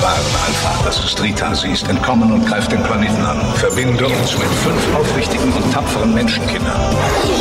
wahren Alpha. Das ist Rita. Sie ist entkommen und greift den Planeten an. Verbinde uns mit 5 aufrichtigen und tapferen Menschenkindern.